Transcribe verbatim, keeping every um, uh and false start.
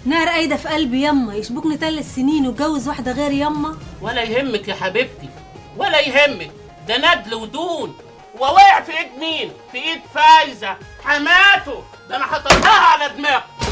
نار قايده في قلبي يما، يشبكني ثلاث سنين واتجوز واحده غير يما. ولا يهمك يا حبيبتي، ولا يهمك، ده ندل ودون. ووقع في ايد مين؟ في ايد فايزه حماته، ده انا هطلعها على دماغه.